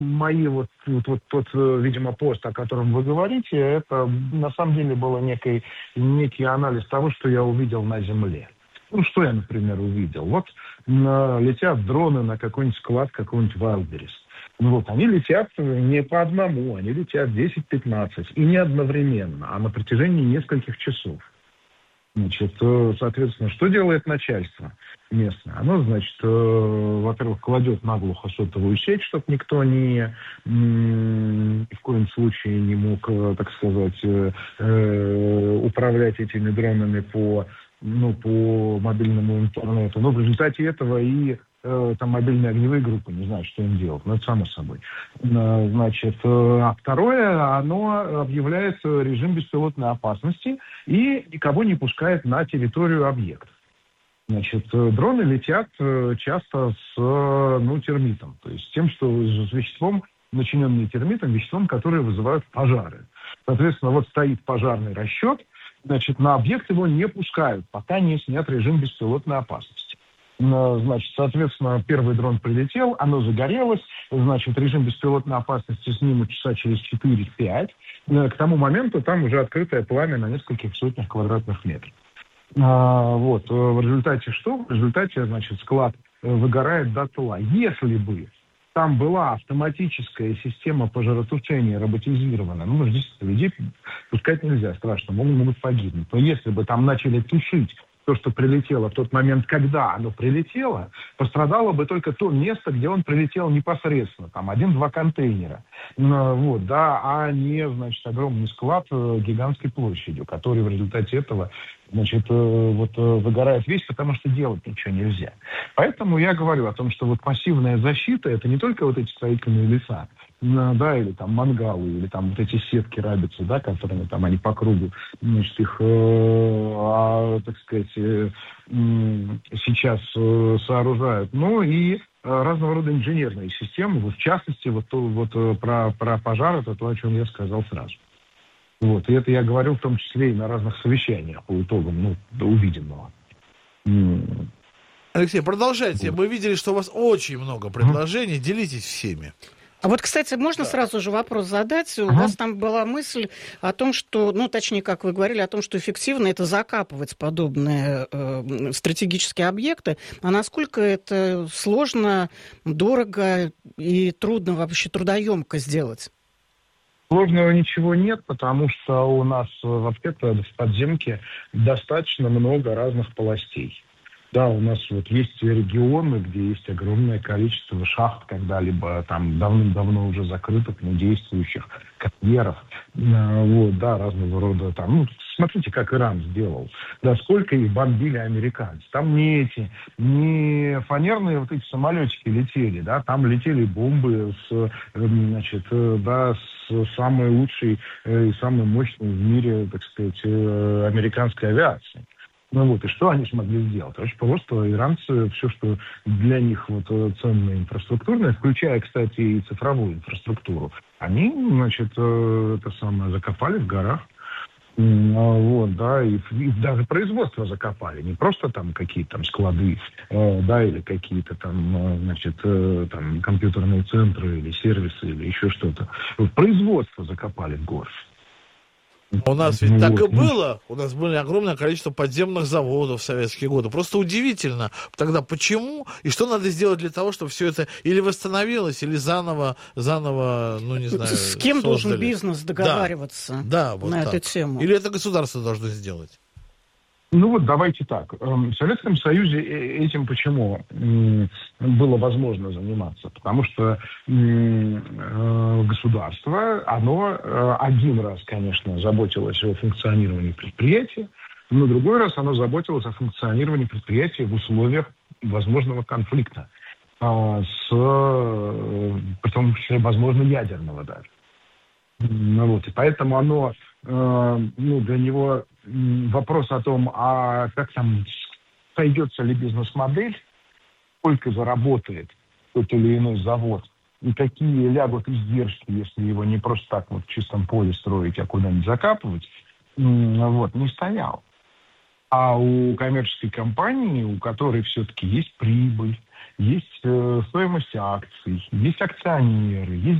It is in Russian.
мои тот, видимо, пост, о котором вы говорите, это на самом деле был некий анализ того, что я увидел на Земле. Ну, что я, например, увидел? Вот летят дроны на какой-нибудь склад, какой-нибудь Wildberries. Вот, они летят не по одному, они летят 10-15, и не одновременно, а на протяжении нескольких часов. Значит, соответственно, что делает начальство местное? Оно, значит, во-первых, кладет наглухо сотовую сеть, чтобы никто ни в коем случае не мог, так сказать, управлять этими дронами по мобильному интернету. Но в результате этого и там мобильные огневые группы не знают, что им делать. Ну, это само собой. Значит, а второе, оно объявляет режим беспилотной опасности и никого не пускает на территорию объекта. Значит, дроны летят часто с термитом, то есть с веществом, начиненным термитом, веществом, которое вызывает пожары. Соответственно, вот стоит пожарный расчет, значит, на объект его не пускают, пока не снят режим беспилотной опасности. Значит, соответственно, первый дрон прилетел, оно загорелось, значит, режим беспилотной опасности снимут часа через 4-5. К тому моменту там уже открытое пламя на нескольких сотнях квадратных метров. В результате что? В результате, значит, склад выгорает дотла. Если бы там была автоматическая система пожаротушения роботизированная, действительно, людей пускать нельзя, страшно, могут погибнуть. Но если бы там начали тушить то, что прилетело в тот момент, когда оно прилетело, пострадало бы только то место, где он прилетел непосредственно. Там 1-2 контейнера. А не, значит, огромный склад гигантской площадью, который в результате этого, значит, выгорает весь, потому что делать ничего нельзя. Поэтому я говорю о том, что пассивная защита — это не только эти строительные леса, или там мангалы, или там вот эти сетки рабицы, которыми там они по кругу, значит, их, так сказать, сейчас сооружают. И разного рода инженерные системы, в частности, про пожар, это то, о чем я сказал сразу. И это я говорил в том числе и на разных совещаниях по итогам, увиденного. Алексей, продолжайте. Мы видели, что у вас очень много предложений. Делитесь всеми. А вот, кстати, можно сразу же вопрос задать? У вас там была мысль о том, что, точнее, как вы говорили, о том, что эффективно это закапывать подобные стратегические объекты. А насколько это сложно, дорого и трудно, вообще трудоемко сделать? Сложного ничего нет, потому что у нас вообще-то в подземке достаточно много разных полостей. Да, у нас есть регионы, где есть огромное количество шахт, когда-либо там давным-давно уже закрытых, но действующих карьеров. Разного рода там. Смотрите, как Иран сделал. Да, сколько их бомбили американцы. Там не фанерные эти самолетики летели, да, там летели бомбы с самой лучшей и самой мощной в мире, так сказать, американской авиации. И что они смогли сделать? Очень просто. Иранцы все, что для них ценное инфраструктурное, включая, кстати, и цифровую инфраструктуру, они, закопали в горах. И даже производство закопали. Не просто там какие-то там склады, или какие-то там компьютерные центры или сервисы, или еще что-то. Производство закопали в горах. У нас ведь так и было. У нас было огромное количество подземных заводов в советские годы. Просто удивительно тогда, почему и что надо сделать для того, чтобы все это или восстановилось, или заново, не знаю, с кем создали. Должен бизнес договариваться на эту тему? Или это государство должно сделать? Давайте так. В Советском Союзе этим почему было возможно заниматься? Потому что государство, оно один раз, конечно, заботилось о функционировании предприятия, но другой раз оно заботилось о функционировании предприятия в условиях возможного конфликта, при том числе, возможно, ядерного даже. И поэтому оно, для него вопрос о том, а как там сойдется ли бизнес-модель, сколько заработает тот или иной завод, и какие лягут издержки, если его не просто так в чистом поле строить, а куда-нибудь закапывать, не стоял. А у коммерческой компании, у которой все-таки есть прибыль, есть стоимость акций, есть акционеры, есть